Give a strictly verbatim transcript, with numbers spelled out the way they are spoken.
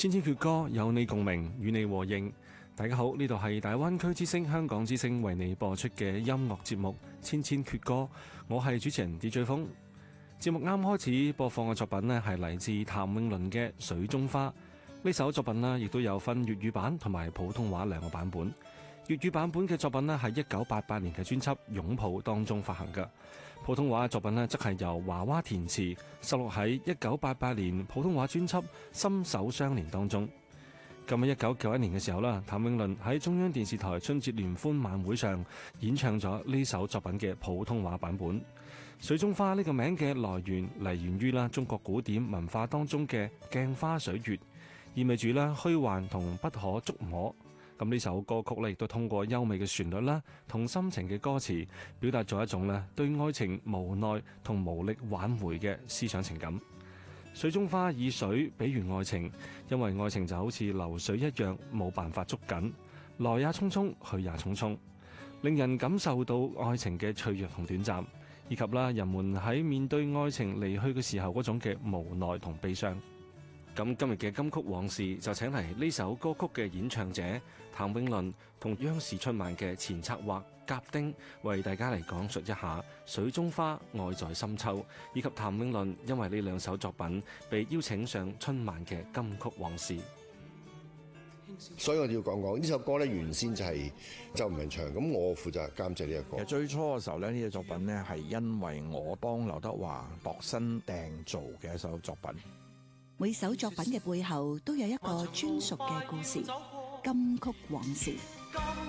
千千闕歌，有你共鳴，與你和應。大家好，呢度係大灣區之聲香港之聲為你播出嘅音樂節目《千千闕歌》，我係主持人 D J 風。節目啱開始播放嘅作品呢，係嚟自譚詠麟嘅《水中花》。呢首作品呢，亦都有分粵語版同埋普通話兩個版本。粵語版本嘅作品呢，係一九八八年嘅專輯《擁抱》當中發行嘅。普通話嘅作品呢，則係由華娃填詞，收錄喺一九八八年普通話專輯《心手相連》當中。咁喺一九九一年嘅時候啦，譚詠麟喺中央電視台春節聯歡晚會上演唱咗呢首作品嘅普通話版本。水中花呢個名嘅來源嚟源於啦中國古典文化當中嘅鏡花水月，意味住啦虛幻同不可觸摸。咁呢首歌曲咧，亦都通過優美嘅旋律啦，同深情嘅歌詞，表達咗一種咧對愛情無奈同無力挽回嘅思想情感。水中花以水比喻愛情，因為愛情就好似流水一樣，冇辦法捉緊，來也匆匆，去也匆匆，令人感受到愛情嘅脆弱同短暫，以及啦人們喺面對愛情離去嘅時候嗰種嘅無奈同悲傷。咁今日嘅金曲往事就請嚟呢首歌曲嘅演唱者譚詠麟同央視春晚嘅前策劃甲丁，為大家嚟講述一下水中花愛在深秋，以及譚詠麟因為呢兩首作品被邀請上春晚嘅金曲往事。 所以我哋要講講呢首歌咧，原先就係周文唱，咁我負責監製呢一個。 其實最初嘅時候咧，呢隻作品呢係因為我幫劉德華度身訂造嘅一首作品。 每首作品嘅背後都有一個專屬嘅故事，金曲往事。